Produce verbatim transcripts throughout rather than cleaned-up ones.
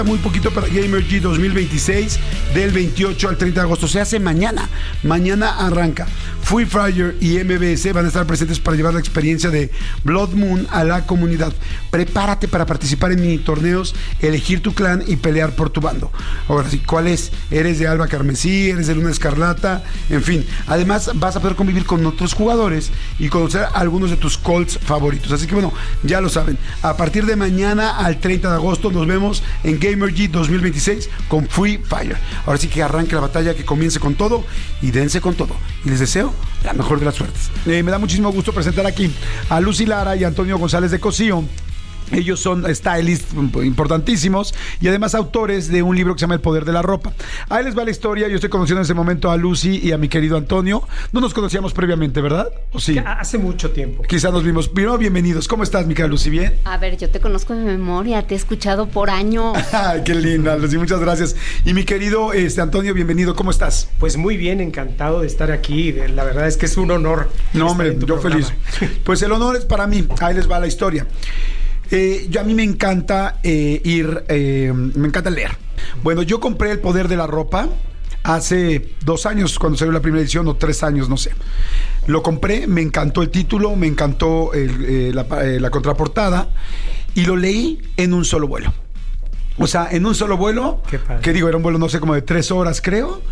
Muy poquito para Gamergy dos mil veintiséis, del veintiocho al treinta de agosto. Se hace mañana. Mañana arranca. Free Fire y M B S van a estar presentes para llevar la experiencia de Blood Moon a la comunidad. Prepárate para participar en mini torneos, elegir tu clan y pelear por tu bando. Ahora sí, ¿cuál es? ¿Eres de Alba Carmesí? ¿Eres de Luna Escarlata? En fin, además vas a poder convivir con otros jugadores y conocer a algunos de tus Colts favoritos. Así que bueno, ya lo saben. A partir de mañana al treinta de agosto nos vemos en Gamergy dos mil veintiséis con Free Fire. Ahora sí que arranque la batalla, que comience con todo y dense con todo. Y les deseo la mejor de las suertes. Eh, me da muchísimo gusto presentar aquí a Lucy Lara y Antonio González de Cosío. Ellos son stylists importantísimos y además autores de un libro que se llama El Poder de la Ropa. Ahí les va la historia. Yo estoy conociendo en ese momento a Lucy y a mi querido Antonio. No nos conocíamos previamente, ¿verdad? ¿O sí? Hace mucho tiempo. Quizá nos vimos. Primero, bienvenidos. ¿Cómo estás, mi querida Lucy? ¿Bien? A ver, yo te conozco de memoria. Te he escuchado por años. Ay, qué linda, Lucy. Muchas gracias. Y mi querido este, Antonio, bienvenido. ¿Cómo estás? Pues muy bien, encantado de estar aquí. La verdad es que es un honor. No, hombre, yo programa. Feliz. Pues el honor es para mí. Ahí les va la historia. Eh, yo a mí me encanta eh, ir, eh, me encanta leer. Bueno, yo compré El Poder de la Ropa hace dos años, cuando salió la primera edición, o tres años, no sé. Lo compré, me encantó el título, me encantó el, eh, la, eh, la contraportada, y lo leí en un solo vuelo. O sea, en un solo vuelo, que digo, era un vuelo, no sé, como de tres horas, creo.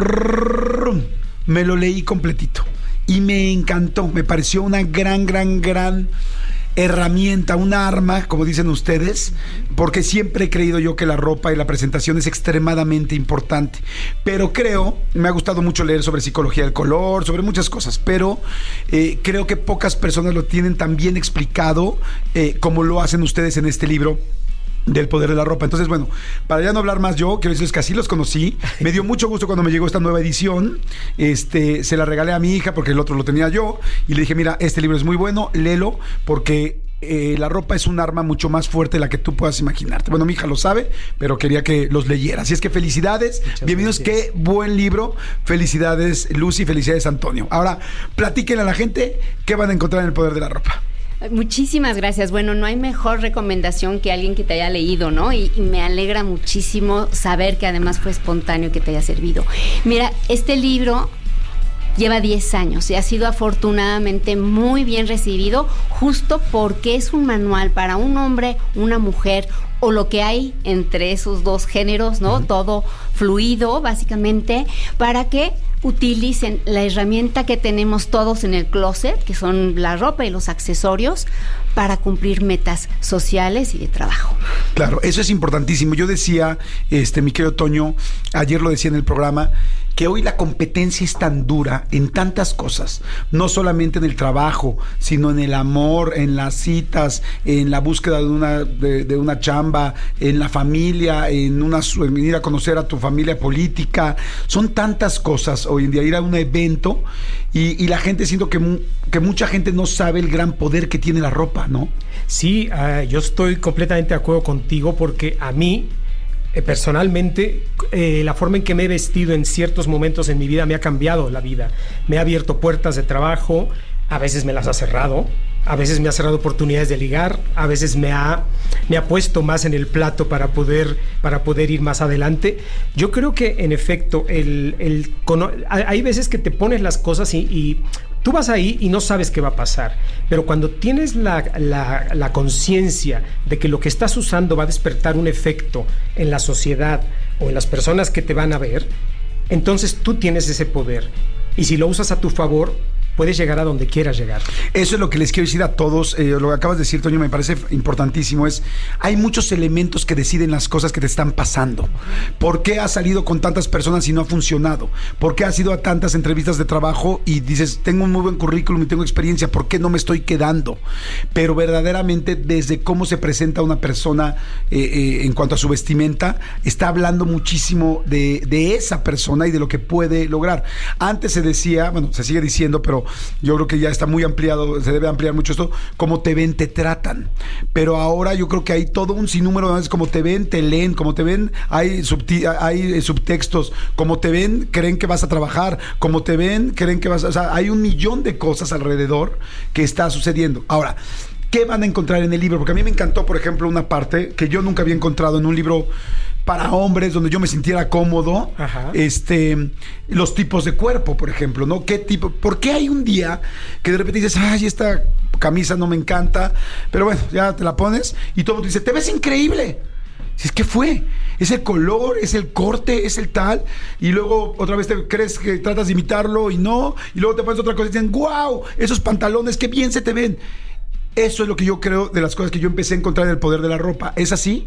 Prrr, me lo leí completito. Y me encantó, me pareció una gran, gran, gran herramienta, una arma, como dicen ustedes, porque siempre he creído yo que la ropa y la presentación es extremadamente importante, pero creo, me ha gustado mucho leer sobre psicología del color, sobre muchas cosas, pero eh, creo que pocas personas lo tienen tan bien explicado eh, como lo hacen ustedes en este libro del Poder de la Ropa. Entonces, bueno, para ya no hablar más yo, quiero decirles que así los conocí. Me dio mucho gusto cuando me llegó esta nueva edición. Este, se la regalé a mi hija porque el otro lo tenía yo y le dije, mira, este libro es muy bueno, léelo, porque eh, la ropa es un arma mucho más fuerte de la que tú puedas imaginarte. Bueno, mi hija lo sabe, pero quería que los leyera. Así es que felicidades, muchas bienvenidos, gracias. Qué buen libro. Felicidades, Lucy, felicidades, Antonio. Ahora, platíquenle a la gente qué van a encontrar en El Poder de la Ropa. Muchísimas gracias. Bueno, no hay mejor recomendación que alguien que te haya leído, ¿no? Y, y me alegra muchísimo saber que además fue espontáneo, que te haya servido. Mira, este libro lleva diez años y ha sido afortunadamente muy bien recibido, justo porque es un manual para un hombre, una mujer, o lo que hay entre esos dos géneros, ¿no? Uh-huh. Todo fluido, básicamente, para que utilicen la herramienta que tenemos todos en el closet, que son la ropa y los accesorios, para cumplir metas sociales y de trabajo. Claro, eso es importantísimo. Yo decía, este, mi querido Toño, ayer lo decía en el programa, que hoy la competencia es tan dura en tantas cosas, no solamente en el trabajo, sino en el amor, en las citas, en la búsqueda de una, de, de una chamba, en la familia, en, una, en ir a conocer a tu familia política. Son tantas cosas hoy en día, ir a un evento y, y la gente, siento que, que mucha gente no sabe el gran poder que tiene la ropa, ¿no? Sí, uh, yo estoy completamente de acuerdo contigo, porque a mí Eh, personalmente, eh, la forma en que me he vestido en ciertos momentos en mi vida me ha cambiado la vida. Me ha abierto puertas de trabajo, a veces me las ha cerrado, a veces me ha cerrado oportunidades de ligar, a veces me ha, me ha puesto más en el plato para poder, para poder ir más adelante. Yo creo que, en efecto, el, el, hay veces que te pones las cosas y, y tú vas ahí y no sabes qué va a pasar, pero cuando tienes la, la, la conciencia de que lo que estás usando va a despertar un efecto en la sociedad o en las personas que te van a ver, entonces tú tienes ese poder. Y si lo usas a tu favor, puedes llegar a donde quieras llegar. Eso es lo que les quiero decir a todos. Eh, lo que acabas de decir, Toño, me parece importantísimo. Es, hay muchos elementos que deciden las cosas que te están pasando. ¿Por qué has salido con tantas personas y no ha funcionado? ¿Por qué has ido a tantas entrevistas de trabajo y dices, tengo un muy buen currículum y tengo experiencia, ¿por qué no me estoy quedando? Pero verdaderamente, desde cómo se presenta una persona eh, eh, en cuanto a su vestimenta, está hablando muchísimo de, de esa persona y de lo que puede lograr. Antes se decía, bueno, se sigue diciendo, pero yo creo que ya está muy ampliado, se debe ampliar mucho esto, cómo te ven, te tratan. Pero ahora yo creo que hay todo un sinnúmero de veces, como te ven, te leen, como te ven, hay, subti- hay subtextos, como te ven, creen que vas a trabajar, como te ven, creen que vas a... O sea, hay un millón de cosas alrededor que está sucediendo. Ahora, ¿qué van a encontrar en el libro? Porque a mí me encantó, por ejemplo, una parte que yo nunca había encontrado en un libro para hombres, donde yo me sintiera cómodo. Ajá. Este, los tipos de cuerpo, por ejemplo, ¿no? ¿Qué tipo? ¿Por qué hay un día que de repente dices, ay, esta camisa no me encanta, pero bueno, ya te la pones y todo el mundo dice, te ves increíble? Es que fue, es el color, es el corte, es el tal, y luego otra vez te crees que tratas de imitarlo y no, y luego te pones otra cosa y dicen, wow, esos pantalones, qué bien se te ven. Eso es lo que yo creo de las cosas que yo empecé a encontrar en el poder de la ropa. ¿Es así?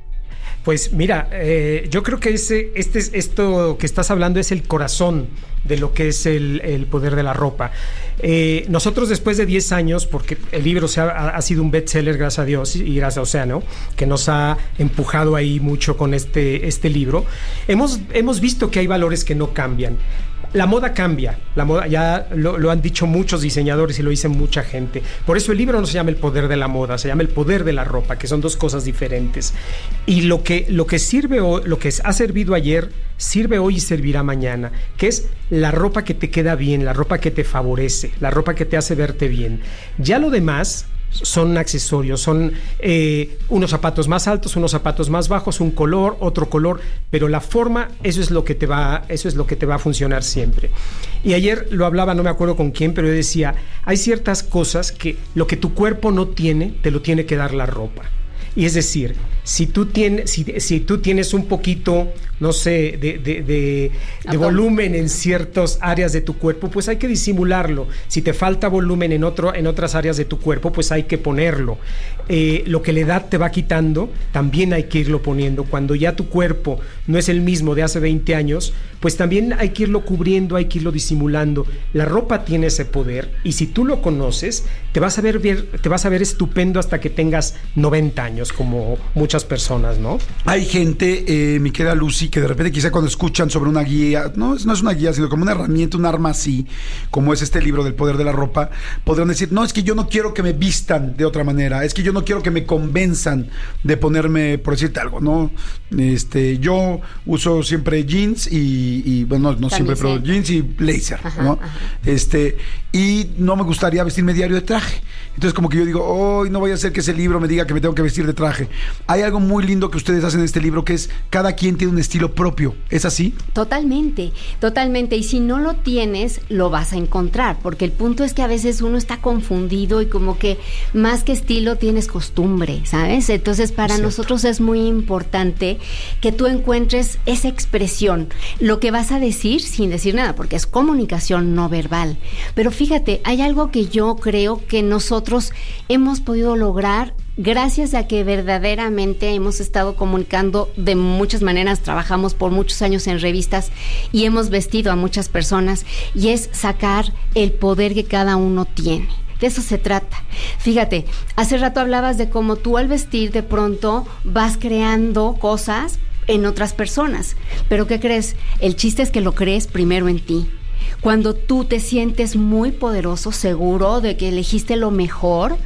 Pues mira, eh, yo creo que ese, este, esto que estás hablando es el corazón de lo que es el, el poder de la ropa. Eh, nosotros después de diez años, porque el libro se ha, ha sido un bestseller, gracias a Dios y gracias a Océano, que nos ha empujado ahí mucho con este, este libro, hemos, hemos visto que hay valores que no cambian. La moda cambia, la moda ya lo, lo han dicho muchos diseñadores y lo dice mucha gente. Por eso el libro no se llama El poder de la moda, se llama El poder de la ropa, que son dos cosas diferentes. Y lo que, lo que sirve hoy, lo que ha servido ayer, sirve hoy y servirá mañana, que es la ropa que te queda bien, la ropa que te favorece, la ropa que te hace verte bien. Ya lo demás son accesorios, son eh, unos zapatos más altos, unos zapatos más bajos, un color, otro color, pero la forma, eso es lo que te va, eso es lo que te va a funcionar siempre. Y ayer lo hablaba, no me acuerdo con quién, pero yo decía, hay ciertas cosas que lo que tu cuerpo no tiene, te lo tiene que dar la ropa. Y es decir, si tú tienes, si, si tú tienes un poquito, no sé, de, de, de, de volumen en ciertas áreas de tu cuerpo, pues hay que disimularlo. Si te falta volumen en, otro, en otras áreas de tu cuerpo, pues hay que ponerlo. Eh, lo que la edad te va quitando, también hay que irlo poniendo. Cuando ya tu cuerpo no es el mismo de hace veinte años, pues también hay que irlo cubriendo, hay que irlo disimulando. La ropa tiene ese poder y si tú lo conoces, te vas a ver, ver, te vas a ver estupendo hasta que tengas noventa años, como muchas personas, ¿no? Hay gente, eh, mi querida Lucy, que de repente quizá cuando escuchan sobre una guía, no, no es una guía, sino como una herramienta, un arma así, como es este libro del poder de la ropa, podrán decir, no, es que yo no quiero que me vistan de otra manera, es que yo no quiero que me convenzan de ponerme, por decirte algo, ¿no? Este, yo uso siempre jeans y, y bueno, no, no siempre, pero jeans y blazer, ajá, ¿no? Ajá. Este, y no me gustaría vestirme diario de traje. Entonces como que yo digo, oh, no vaya a ser que ese libro me diga que me tengo que vestir de traje. Hay algo muy lindo que ustedes hacen en este libro, que es cada quien tiene un estilo propio. ¿Es así? Totalmente, totalmente. Y si no lo tienes, lo vas a encontrar, porque el punto es que a veces uno está confundido y como que más que estilo tienes costumbre, ¿sabes? Entonces para es nosotros es muy importante que tú encuentres esa expresión, lo que vas a decir sin decir nada, porque es comunicación no verbal. Pero fíjate, hay algo que yo creo que nosotros hemos podido lograr gracias a que verdaderamente hemos estado comunicando de muchas maneras, trabajamos por muchos años en revistas y hemos vestido a muchas personas, y es sacar el poder que cada uno tiene. De eso se trata. Fíjate, hace rato hablabas de cómo tú al vestir de pronto vas creando cosas en otras personas. Pero ¿qué crees? El chiste es que lo crees primero en ti. Cuando tú te sientes muy poderoso, seguro de que elegiste lo mejor,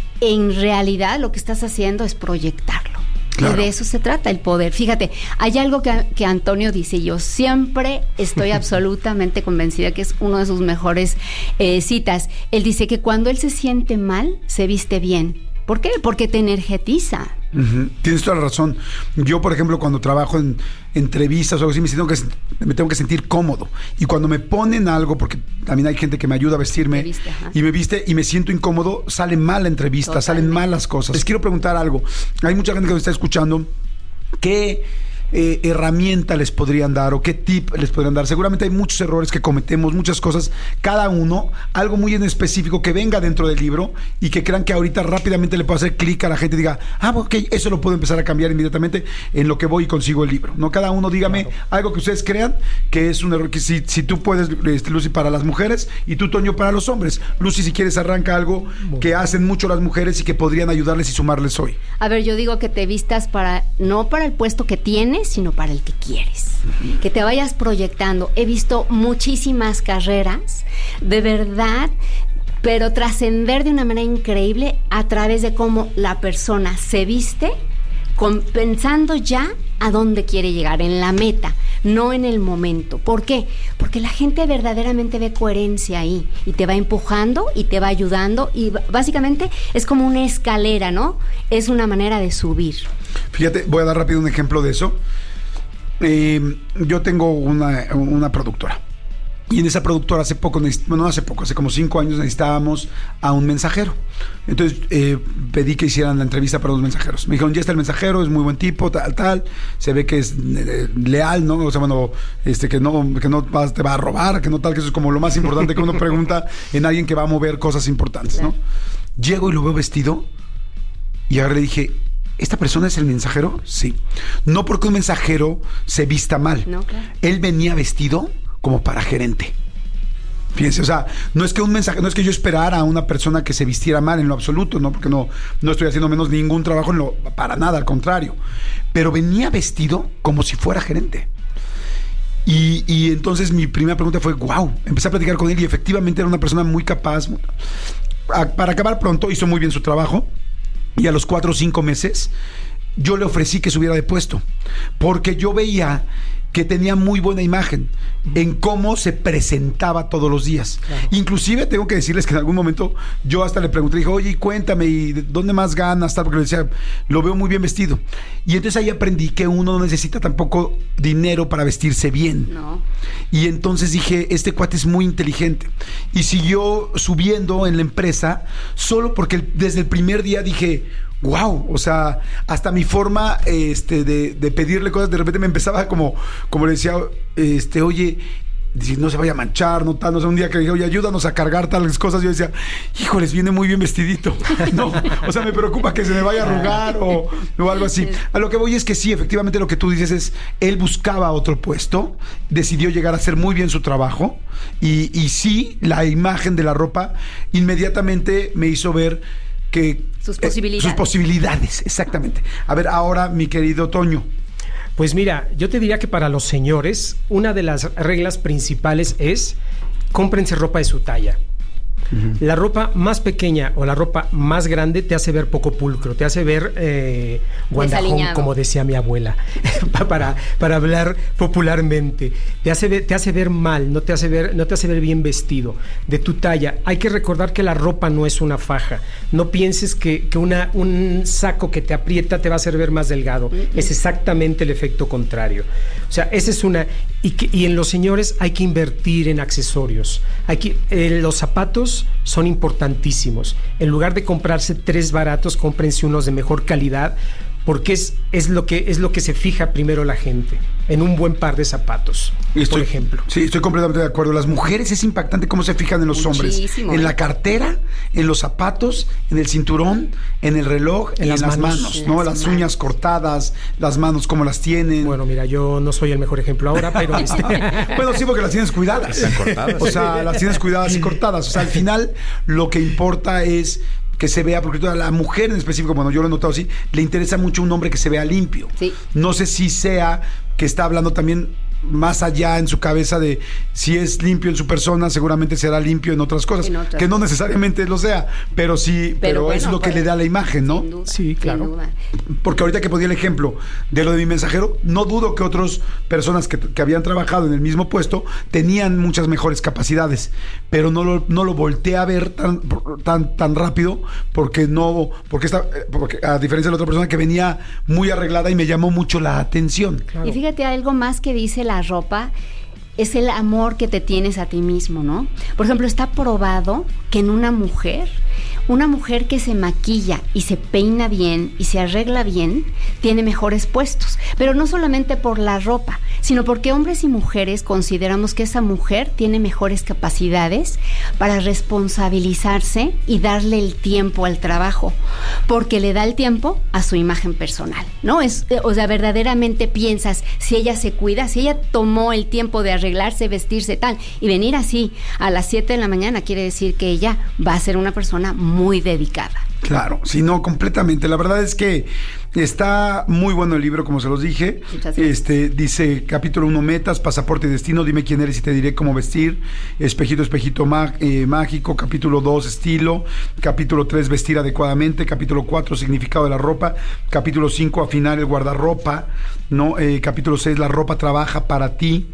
en realidad lo que estás haciendo es proyectarlo. Claro. Y de eso se trata el poder. Fíjate, hay algo que, que Antonio dice, y yo siempre estoy absolutamente convencida que es uno de sus mejores eh, citas. Él dice que cuando él se siente mal, se viste bien. ¿Por qué? Porque te energetiza. Uh-huh. Tienes toda la razón. Yo, por ejemplo, cuando trabajo en entrevistas o algo así, me tengo, que, me tengo que sentir cómodo. Y cuando me ponen algo, porque también hay gente que me ayuda a vestirme, viste, y me viste y me siento incómodo, sale mal la entrevista, totalmente. Salen mal las cosas. Les quiero preguntar algo. Hay mucha gente que nos está escuchando. ¿Qué eh, herramienta les podrían dar o qué tip les podrían dar? Seguramente hay muchos errores que cometemos, muchas cosas, cada uno, algo muy en específico que venga dentro del libro y que crean que ahorita rápidamente le puede hacer clic a la gente y diga, ah, ok, eso lo puedo empezar a cambiar inmediatamente en lo que voy y consigo el libro. No, cada uno dígame claro. algo que ustedes crean que es un error, que si, si tú puedes, este, Lucy, para las mujeres y tú, Toño, para los hombres. Lucy, si quieres, arranca algo bueno. que hacen mucho las mujeres y que podrían ayudarles y sumarles hoy. A ver, yo digo que te vistas para, no para el puesto que tienes, sino para el que quieres. Uh-huh. Que te vayas proyectando. He visto muchísimas carreras, de verdad, pero trascender de una manera increíble a través de cómo la persona se viste, con, pensando ya a dónde quiere llegar, en la meta. no en el momento. ¿Por qué? Porque la gente verdaderamente ve coherencia ahí y te va empujando y te va ayudando y básicamente es como una escalera, ¿no? Es una manera de subir. Fíjate, voy a dar rápido un ejemplo de eso. Eh, yo tengo una, una productora. Y en esa productora hace poco, bueno, no hace poco, hace como cinco años necesitábamos a un mensajero. Entonces eh, pedí que hicieran la entrevista para los mensajeros. Me dijeron, ya está el mensajero, es muy buen tipo, tal, tal. Se ve que es eh, leal, ¿no? O sea, bueno, este, que no, que no va, te va a robar, que no tal, que eso es como lo más importante que uno pregunta en alguien que va a mover cosas importantes, ¿no? Llego y lo veo vestido y ahora le dije, ¿esta persona es el mensajero? Sí. No porque un mensajero se vista mal. No, claro. Él venía vestido como para gerente. Fíjense, o sea, no es que un mensaje, no es que yo esperara a una persona que se vistiera mal en lo absoluto, no, porque no, no estoy haciendo menos ningún trabajo en lo, para nada, al contrario. Pero venía vestido como si fuera gerente. Y, y entonces mi primera pregunta fue, wow, empecé a platicar con él y efectivamente era una persona muy capaz. Para acabar pronto, hizo muy bien su trabajo y a los cuatro o cinco meses yo le ofrecí que subiera de puesto, porque yo veía que tenía muy buena imagen en cómo se presentaba todos los días. Claro. Inclusive tengo que decirles que en algún momento yo hasta le pregunté, dije, oye, cuéntame, ¿y dónde más ganas? Tal, porque le decía, lo veo muy bien vestido. Y entonces ahí aprendí que uno no necesita tampoco dinero para vestirse bien. No. Y entonces dije, este cuate es muy inteligente. Y siguió subiendo en la empresa solo porque desde el primer día dije, wow, o sea, hasta mi forma este, de, de pedirle cosas, de repente me empezaba como, como le decía, este, oye, no se vaya a manchar, no tal, no sé, un día que dije, oye, ayúdanos a cargar tales cosas, yo decía, híjoles, viene muy bien vestidito, no, o sea, me preocupa que se me vaya a arrugar o, o algo así. A lo que voy es que sí, efectivamente lo que tú dices es, él buscaba otro puesto, decidió llegar a hacer muy bien su trabajo y, y sí, la imagen de la ropa inmediatamente me hizo ver que sus posibilidades. Eh, sus posibilidades, exactamente. A ver, ahora, mi querido Toño. Pues mira, yo te diría que para los señores, una de las reglas principales es cómprense ropa de su talla. Uh-huh. La ropa más pequeña o la ropa más grande te hace ver poco pulcro, te hace ver eh, guandajón, como decía mi abuela, para, para hablar popularmente. Te hace ver, te hace ver mal, no te hace ver, no te hace ver bien vestido, de tu talla. Hay que recordar que la ropa no es una faja. No pienses que, que una, un saco que te aprieta te va a hacer ver más delgado. Uh-huh. Es exactamente el efecto contrario. O sea, esa es una... Y, que, y en los señores hay que invertir en accesorios. Hay que, eh, los zapatos son importantísimos. En lugar de comprarse tres baratos, cómprense unos de mejor calidad, porque es, es, lo que, es lo que se fija primero la gente, en un buen par de zapatos, estoy, por ejemplo. Sí, estoy completamente de acuerdo. Las mujeres es impactante cómo se fijan en los Muchísimo, hombres. En la cartera, en los zapatos, en el cinturón, en el reloj, en, y las, en las manos, manos, ¿no? Las, las manos. Uñas cortadas, las manos cómo las tienen. Bueno, mira, yo no soy el mejor ejemplo ahora, pero... este... bueno, sí, porque las tienes cuidadas. Están cortadas. O sea, las tienes cuidadas y cortadas. O sea, al final lo que importa es que se vea, porque a la mujer en específico, bueno, yo lo he notado así, le interesa mucho un hombre que se vea limpio. Sí. No sé si sea que está hablando también más allá en su cabeza de si es limpio en su persona, seguramente será limpio en otras cosas, en otras que no necesariamente lo sea, pero sí, pero, pero bueno, es lo que pues, le da la imagen, ¿no? Sin duda, sí, claro. Sin duda. Porque ahorita que ponía el ejemplo de lo de mi mensajero, no dudo que otras personas que, que habían trabajado en el mismo puesto tenían muchas mejores capacidades, pero no lo, no lo volteé a ver tan, tan, tan rápido porque no, porque, esta, porque a diferencia de la otra persona que venía muy arreglada y me llamó mucho la atención. Claro. Y fíjate, algo más que dice la ropa es el amor que te tienes a ti mismo, ¿no? Por ejemplo, está probado que en una mujer, una mujer que se maquilla y se peina bien y se arregla bien, tiene mejores puestos. Pero no solamente por la ropa, sino porque hombres y mujeres consideramos que esa mujer tiene mejores capacidades para responsabilizarse y darle el tiempo al trabajo, porque le da el tiempo a su imagen personal, ¿no? Es, o sea, verdaderamente piensas, si ella se cuida, si ella tomó el tiempo de arreglarse, vestirse tal, y venir así a las siete de la mañana, quiere decir que ella va a ser una persona muy dedicada. Claro, sí, no, completamente. La verdad es que Está muy bueno el libro, como se los dije. Este, dice, capítulo uno, metas, pasaporte y destino, dime quién eres y te diré cómo vestir. Espejito, espejito má- eh, mágico. Capítulo dos, estilo. Capítulo tres, vestir adecuadamente. Capítulo cuatro, significado de la ropa. Capítulo cinco, afinar el guardarropa, ¿no? Eh, capítulo seis, la ropa trabaja para ti.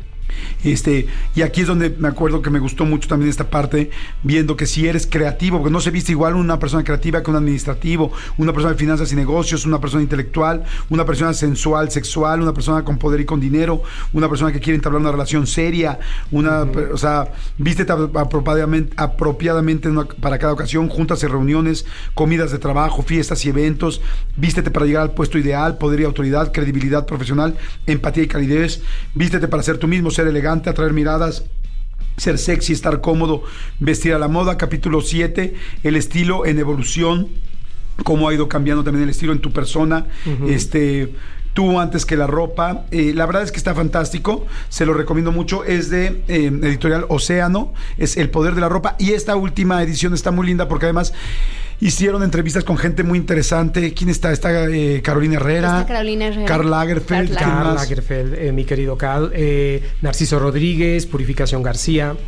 Este, y aquí es donde me acuerdo que me gustó mucho también esta parte, viendo que si eres creativo, porque no se viste igual una persona creativa que un administrativo, una persona de finanzas y negocios, una persona intelectual, una persona sensual, sexual, una persona con poder y con dinero, una persona que quiere entablar una relación seria, una, uh-huh. o sea, vístete apropiadamente, apropiadamente una, para cada ocasión, juntas y reuniones, comidas de trabajo, fiestas y eventos, vístete para llegar al puesto ideal, poder y autoridad, credibilidad profesional, empatía y calidez, vístete para ser tú mismo, ser elegante, atraer miradas, ser sexy, estar cómodo, vestir a la moda. Capítulo siete, el estilo en evolución, cómo ha ido cambiando también el estilo en tu persona. Uh-huh. Este, tú antes que la ropa. Eh, la verdad es que está fantástico, se lo recomiendo mucho. Es de eh, editorial Océano, es El poder de la ropa, y esta última edición está muy linda porque además hicieron entrevistas con gente muy interesante. ¿Quién está? Está eh, Carolina Herrera. Está Carolina Herrera. Karl Lagerfeld. Karl Karl Lagerfeld, eh, mi querido Karl. Eh, Narciso Rodríguez, Purificación García.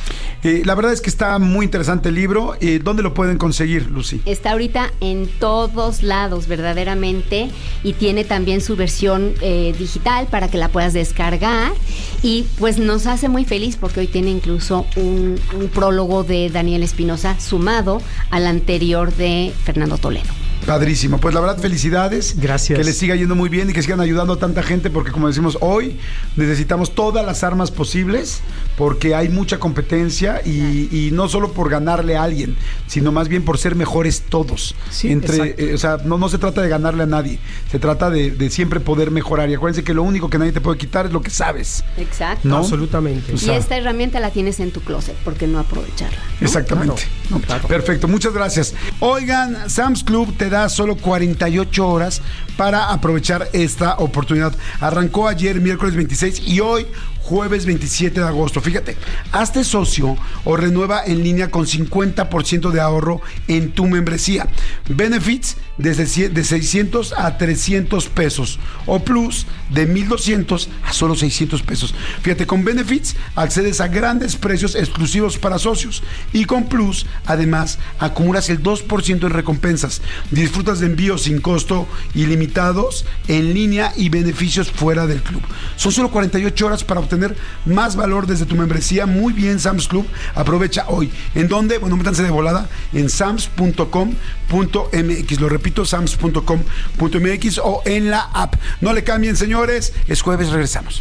Eh, la verdad es que está muy interesante el libro. Eh, ¿Dónde lo pueden conseguir, Lucy? Está ahorita en todos lados, verdaderamente, y tiene también su versión eh, digital para que la puedas descargar. Y pues nos hace muy feliz porque hoy tiene incluso un, un prólogo de Daniel Espinosa sumado al anterior de Fernando Toledo. Padrísimo, pues la verdad felicidades. Gracias. Que les siga yendo muy bien y que sigan ayudando a tanta gente, porque como decimos hoy, necesitamos todas las armas posibles porque hay mucha competencia y, y no solo por ganarle a alguien, sino más bien por ser mejores todos. Sí, Entre, eh, o sea, no, no se trata de ganarle a nadie, se trata de, de siempre poder mejorar. Y acuérdense que lo único que nadie te puede quitar es lo que sabes. Exacto. ¿No? Absolutamente. Y esta herramienta la tienes en tu closet, ¿por qué no aprovecharla? ¿No? Exactamente. Claro, claro. Perfecto, muchas gracias. Oigan, Sam's Club te da solo cuarenta y ocho horas para aprovechar esta oportunidad. Arrancó ayer, miércoles veintiséis, y hoy, jueves veintisiete de agosto. Fíjate, hazte socio o renueva en línea con cincuenta por ciento de ahorro en tu membresía. Benefits desde de seiscientos a trescientos pesos o Plus de mil doscientos a solo seiscientos pesos. Fíjate, con Benefits accedes a grandes precios exclusivos para socios, y con Plus además acumulas el dos por ciento en recompensas. Disfrutas de envíos sin costo ilimitados en línea y beneficios fuera del club. Son solo cuarenta y ocho horas para obtener más valor desde tu membresía. Muy bien, Sam's Club, aprovecha hoy. ¿En dónde? Bueno, métanse de volada en sams punto com punto m x. Lo repito, sams punto com punto m x o en la app. No le cambien, señores. Es jueves, regresamos.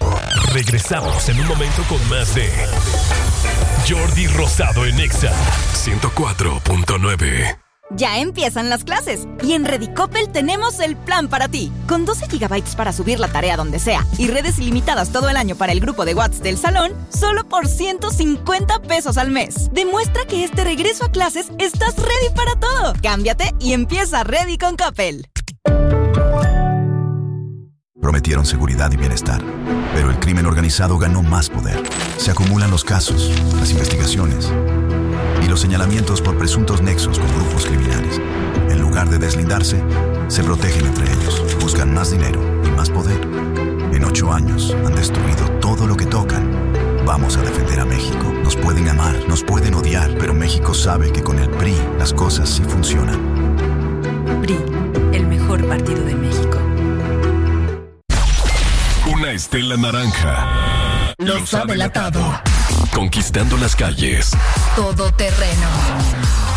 Regresamos en un momento con más de Jordi Rosado en Exa ciento cuatro punto nueve. Ya empiezan las clases y en Redicopel tenemos el plan para ti. Con doce gigabytes para subir la tarea donde sea y redes ilimitadas todo el año para el grupo de WhatsApp del salón, solo por ciento cincuenta pesos al mes. Demuestra que este regreso a clases estás ready para todo. Cámbiate y empieza Ready con Coppel. Prometieron seguridad y bienestar, pero el crimen organizado ganó más poder. Se acumulan los casos, las investigaciones y los señalamientos por presuntos nexos con grupos criminales. En lugar de deslindarse, se protegen entre ellos, buscan más dinero y más poder. En ocho años han destruido todo lo que tocan. Vamos a defender a México. Nos pueden amar, nos pueden odiar, pero México sabe que con el P R I las cosas sí funcionan. P R I, el mejor partido de México. Una estela naranja los ha delatado. Conquistando las calles. Todoterreno.